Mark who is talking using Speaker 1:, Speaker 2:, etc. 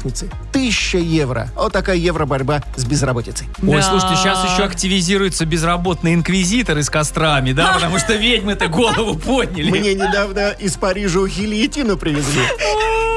Speaker 1: первоклассницы 1000 евро. Вот такая евро-борьба с безработицей.
Speaker 2: Ой, слушайте, сейчас еще активизируются безработные инквизиторы с кострами, да, потому что ведьмы-то голову подняли.
Speaker 1: Мне недавно из Парижа гильотину привезли.